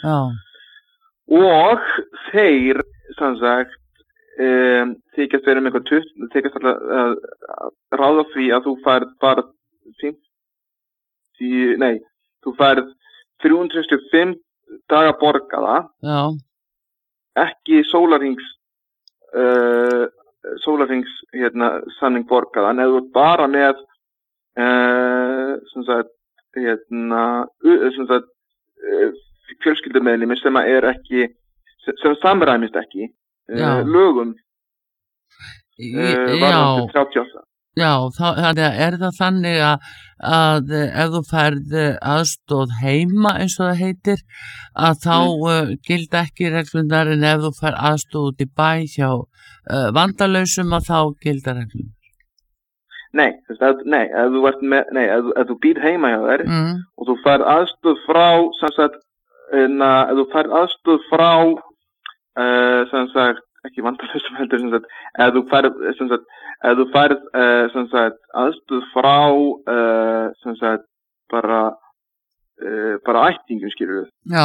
Já. Og þeir, sem sagt, þykjast verið með eitthvað þykjast alltaf ráða því að þú færð bara þú færð 365 daga borgaða. Já. Ekki sólarhrings samning borgaðan, eða þú ert bara með fjölskyldumeðlimi sem er ekki sem samræmist ekki lögum varðandi 38. Já, er það þannig að ef þú færð aðstoð heima eins og það heitir að þá gilda ekki reglundar en ef þú færð aðstoð út í bæ hjá vandalausum að þá gilda reglundar? Nei, ef þú býr heima hjá þér og þú færð aðstoð frá ef þú færð aðstoð frá ekki vandalausum heldur ef þú færð aðstoð frá bara ættingum skilur við. Já.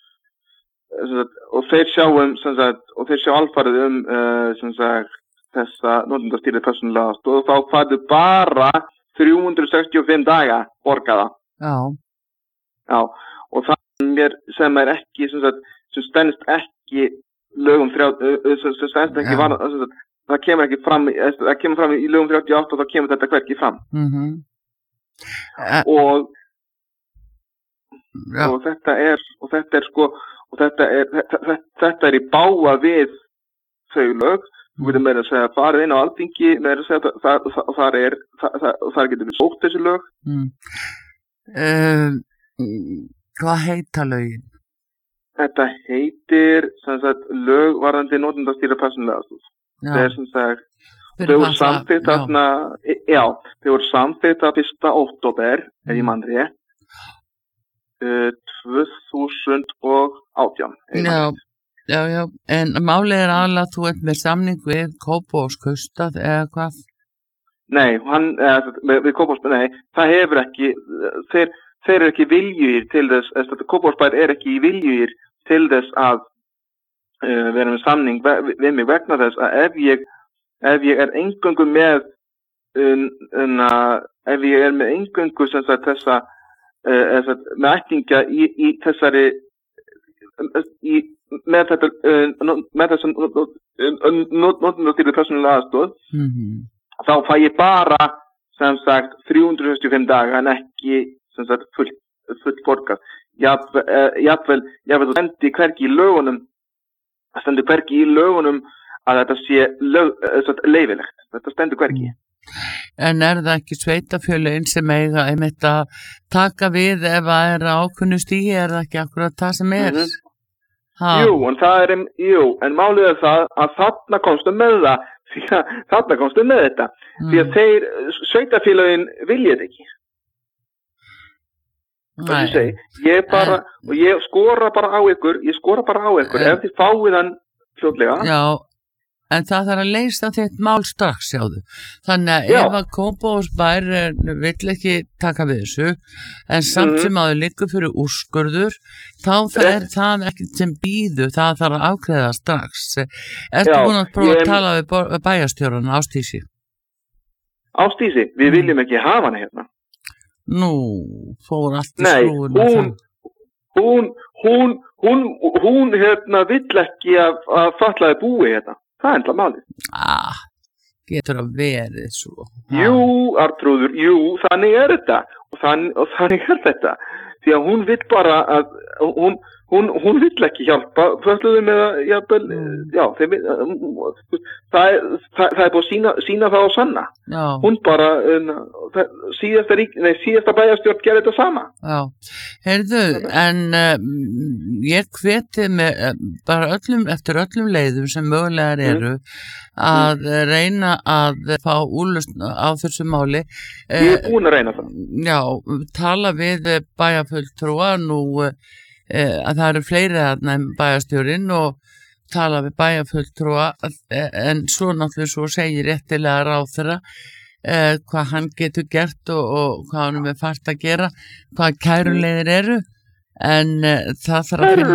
Og þeir sjá alfarið þessa notendastýrða persónulega aðstoð og þá færðu bara 365 daga borgaða. Já. Já, og það sem er ekki sem stendst ekki lögum það kemur ekki fram það kemur fram í lögum 38 og þá kemur þetta hvergi fram. Og þetta er í bága við þau lög. Þú getur meira að segja farið inn á Alþingi meira að segja þar getur við sótt þessi lög. Hvað heita lögin? Þetta heitir lög varðandi notendastýrða persónulega aðstoð. Það er þau voru samþykkt þau voru samþykkt 1. október ef ég man rétt 2018. Já, en málið er aðalega að þú ert með samning við Kópavogskustad eða hvað? Nei, við Kópavogsbær, nei, það hefur ekki, þeir eru ekki viljugir til þess, Kópavogsbær er ekki viljugir til þess að vera með samning við mig vegna þess að ef ég er eingöngu með þessa með ættingja í þessari með þessa notendastýrða persónulega aðstoð þá fæ ég bara 365 daga en ekki full borgað. Jafnvel þú stendur hvergi í lögunum að þetta sé leyfilegt. Þetta stendur hvergi. En er það ekki sveitafélögin sem eiga einmitt að taka við ef það er ákveðnu stigi, er það ekki akkurat það sem er? En málið er það að þarna komstu með þetta því að þeir sveitafélögin vilja þetta ekki. Ég skora bara á ykkur ef þið fáið hann fljótlega. Já, en það þarf að leysa þitt mál strax, sjáðu. Þannig að ef að Kópavogsbær vill ekki taka við þessu, en samt sem að þau liggur fyrir úrskurður, þá er það ekki sem býður, það þarf að afgreiða strax. Ertu búin að prófa að tala við bæjarstjóran, Ásdísi? Ásdísi, við viljum ekki hafa hana hérna. Nú, fór allt í skrúfuna. Hún vill ekki að fatlaði búi hérna. Það er enda málið. Getur að verið svo. Jú, Arnþrúður, þannig er þetta. Og þannig er þetta. Því að hún vill bara að hún vill ekki hjálpa fötluðum eða jafnvel, það er búið að sína það á sanna. Já. Hún bara síðasta bæjarstjórn gerði þetta sama. Já, heyrðu, en ég hveti með bara eftir öllum leiðum sem mögulegar eru að reyna að fá úrlausn á þessu máli. Ég er búin að reyna það. Já, tala við bæjarfulltrúa nú að það eru fleiri þarna en bæjarstjórinn og tala við bæjarfulltrúa en svo náttúrulega svo segir réttilega ráðherra hvað hann getur gert og hvað hann er fært að gera, hvað kæruleiðir eru en það þarf að finna